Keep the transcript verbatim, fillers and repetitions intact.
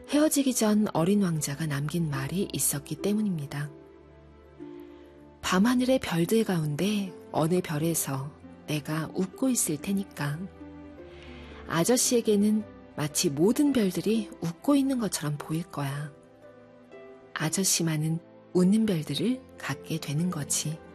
헤어지기 전 어린 왕자가 남긴 말이 있었기 때문입니다. 밤하늘의 별들 가운데 어느 별에서 내가 웃고 있을 테니까. 아저씨에게는 마치 모든 별들이 웃고 있는 것처럼 보일 거야. 아저씨만은 웃는 별들을 갖게 되는 거지.